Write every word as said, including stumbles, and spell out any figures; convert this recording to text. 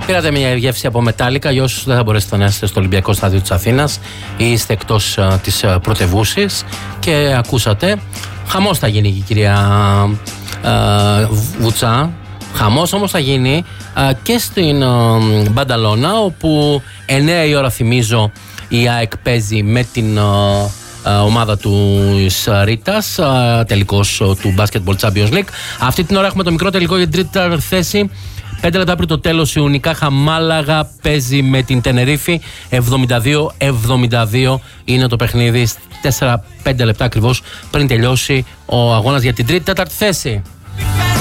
Πήρατε μια γεύση από Μετάλλικα. Για όσους δεν θα μπορέσετε να είστε στο Ολυμπιακό Στάδιο της Αθήνας ή είστε εκτός uh, της uh, πρωτευούσης και ακούσατε. Χαμός θα γίνει η κυρία uh, Βουτσά. Χαμός όμως θα γίνει uh, και στην uh, Μπανταλώνα, όπου εννιά η ώρα, θυμίζω, η ΑΕΚ παίζει με την uh, uh, ομάδα του Ρίτας, uh, τελικός uh, του Basketball Champions League. Αυτή την ώρα έχουμε το μικρό τελικό για την τρίτη θέση. Πέντε λεπτά πριν το τέλος, η Ουνικάχα Μάλαγα παίζει με την Τενερίφη. εβδομήντα δύο εβδομήντα δύο είναι το παιχνίδι. τέσσερα πέντε λεπτά ακριβώς πριν τελειώσει ο αγώνας για την τρίτη τέταρτη θέση.